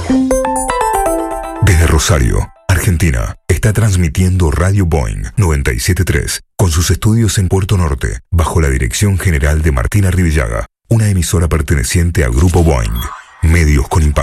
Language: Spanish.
Desde Rosario, Argentina, está transmitiendo Radio Boing 97.3 con sus estudios en Puerto Norte, bajo la dirección general de Martina Rivillaga, una emisora perteneciente a Grupo Boing, medios con impacto.